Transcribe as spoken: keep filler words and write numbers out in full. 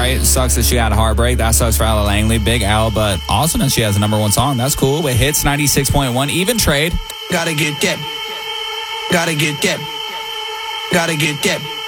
right, sucks that she had a heartbreak. That sucks for Ella Langley. Big L, but awesome that she has a number one song. That's cool. With Hits ninety-six point one, even trade. Gotta get get. Gotta get get. Gotta get get.